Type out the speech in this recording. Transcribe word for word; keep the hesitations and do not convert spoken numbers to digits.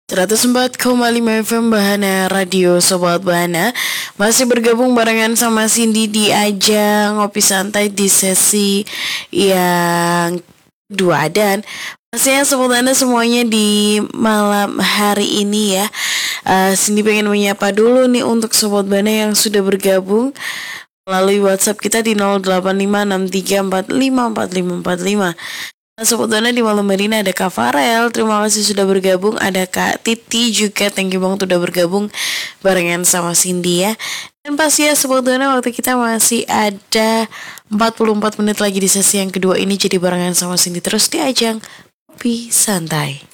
seratus empat koma lima F M Bahana Radio Sobat Bahana. Masih bergabung barengan sama Cindy di ajang ngopi santai di sesi yang kedua. Dan pastinya Sobat Bahana semuanya di malam hari ini ya, uh, Cindy pengen menyapa dulu nih untuk Sobat Bahana yang sudah bergabung melalui WhatsApp kita di nol delapan lima enam tiga empat lima empat lima empat lima. Sobat Dona di malam hari ini ada Kak Farel, terima kasih sudah bergabung. Ada Kak Titi juga, thank you banget sudah bergabung barengan sama Cindy ya. Dan pasti ya Sobat Dona, waktu kita masih ada empat puluh empat menit lagi di sesi yang kedua ini. Jadi barengan sama Cindy terus di ajang Kopi Santai.